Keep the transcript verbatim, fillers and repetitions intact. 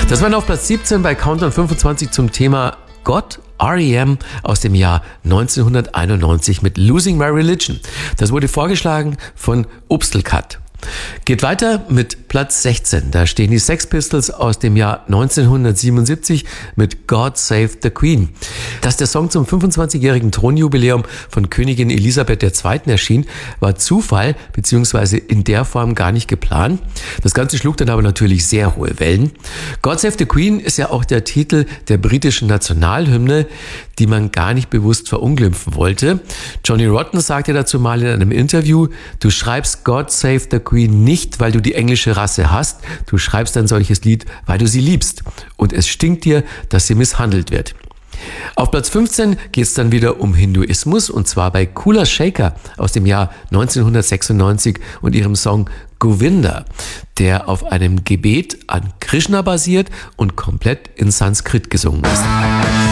Das war auf Platz siebzehn bei Countdown fünfundzwanzig zum Thema Gott, R E M aus dem Jahr neunzehnhunderteinundneunzig mit Losing My Religion. Das wurde vorgeschlagen von Obstelkat. Geht weiter mit Platz sechzehn. Da stehen die Sex Pistols aus dem Jahr neunzehnhundertsiebenundsiebzig mit God Save the Queen. Dass der Song zum fünfundzwanzigjährigen Thronjubiläum von Königin Elisabeth der Zweite erschien, war Zufall bzw. in der Form gar nicht geplant. Das Ganze schlug dann aber natürlich sehr hohe Wellen. God Save the Queen ist ja auch der Titel der britischen Nationalhymne, die man gar nicht bewusst verunglimpfen wollte. Johnny Rotten sagte dazu mal in einem Interview: Du schreibst God Save the Queen nicht, weil du die englische Rasse hast. Du schreibst ein solches Lied, weil du sie liebst. Und es stinkt dir, dass sie misshandelt wird. Auf Platz fünfzehn geht es dann wieder um Hinduismus, und zwar bei Kula Shaker aus dem Jahr neunzehnhundertsechsundneunzig und ihrem Song Govinda, der auf einem Gebet an Krishna basiert und komplett in Sanskrit gesungen ist.